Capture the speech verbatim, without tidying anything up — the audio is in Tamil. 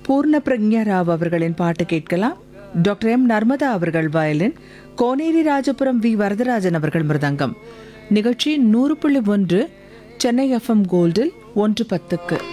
பூர்ண பிரக்ஞா ராவ் அவர்களின் பாட்டு கேட்கலாம். டாக்டர் எம் நர்மதா அவர்கள் வயலின், கோனேரி ராஜபுரம் வி வரதராஜன் அவர்கள் மிருதங்கம். நிகழ்ச்சி நூறு புள்ளி ஒன்று சென்னை எஃப்எம் கோல்டில் ஒன்று பத்துக்கு.